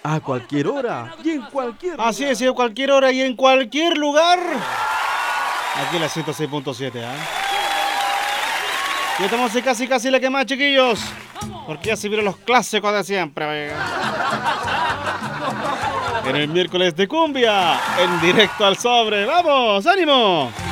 A cualquier hora y en cualquier lugar. Así es, a cualquier hora y en cualquier lugar. Aquí la 106.7, ¿eh? Y estamos casi la que más, chiquillos. Porque ya se vieron los clásicos de siempre. En el miércoles de cumbia, en directo al sobre. ¡Vamos! ¡Ánimo!